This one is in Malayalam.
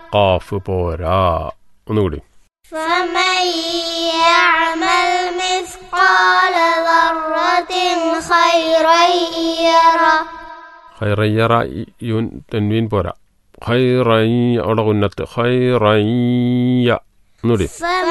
ഖാഫ് പോരാ. ഒന്നുകൂടി. فمن يعمل مثقال ذرة خيرا يره. ഖൈറയ്യറ യൂൻ തൻവീൻ പോരാ. ഖൈറയ്യ അവിടെ ഉന്നത്ത് ഖൈറയ്യ. ഒന്നുകൂടി.